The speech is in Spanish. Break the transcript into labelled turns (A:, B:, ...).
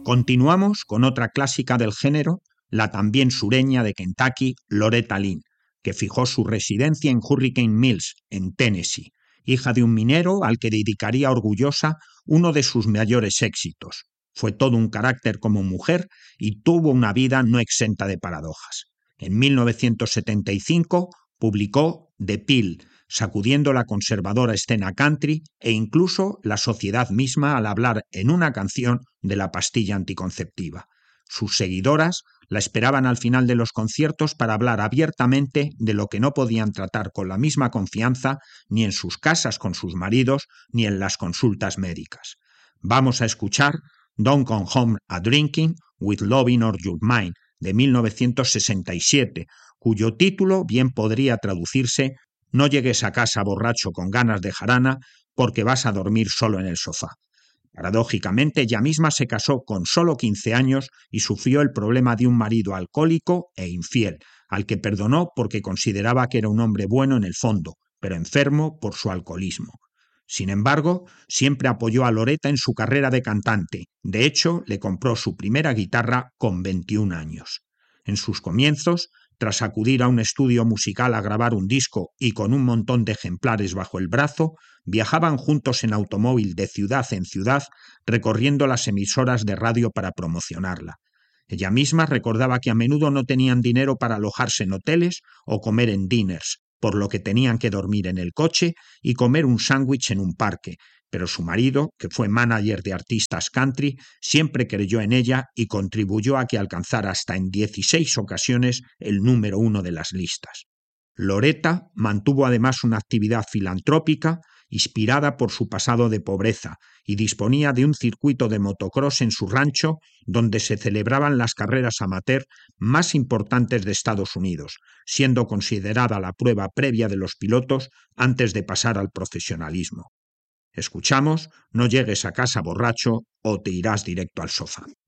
A: Continuamos con otra clásica del género, la también sureña de Kentucky, Loretta Lynn, que fijó su residencia en Hurricane Mills, en Tennessee, hija de un minero al que dedicaría orgullosa uno de sus mayores éxitos. Fue todo un carácter como mujer y tuvo una vida no exenta de paradojas. En 1975 publicó The Pill, sacudiendo la conservadora escena country e incluso la sociedad misma al hablar en una canción de la pastilla anticonceptiva. Sus seguidoras la esperaban al final de los conciertos para hablar abiertamente de lo que no podían tratar con la misma confianza ni en sus casas con sus maridos ni en las consultas médicas. Vamos a escuchar Don't Come Home a Drinking with Lovin' or Your Mind de 1967, cuyo título bien podría traducirse No llegues a casa borracho con ganas de jarana porque vas a dormir solo en el sofá. Paradójicamente, ella misma se casó con solo 15 años y sufrió el problema de un marido alcohólico e infiel, al que perdonó porque consideraba que era un hombre bueno en el fondo, pero enfermo por su alcoholismo. Sin embargo, siempre apoyó a Loretta en su carrera de cantante. De hecho, le compró su primera guitarra con 21 años. En sus comienzos, tras acudir a un estudio musical a grabar un disco y con un montón de ejemplares bajo el brazo, viajaban juntos en automóvil de ciudad en ciudad, recorriendo las emisoras de radio para promocionarla. Ella misma recordaba que a menudo no tenían dinero para alojarse en hoteles o comer en diners, por lo que tenían que dormir en el coche y comer un sándwich en un parque, pero su marido, que fue manager de artistas country, siempre creyó en ella y contribuyó a que alcanzara hasta en 16 ocasiones el número 1 de las listas. Loretta mantuvo además una actividad filantrópica inspirada por su pasado de pobreza y disponía de un circuito de motocross en su rancho donde se celebraban las carreras amateur más importantes de Estados Unidos, siendo considerada la prueba previa de los pilotos antes de pasar al profesionalismo. Escuchamos No llegues a casa borracho o te irás directo al sofá.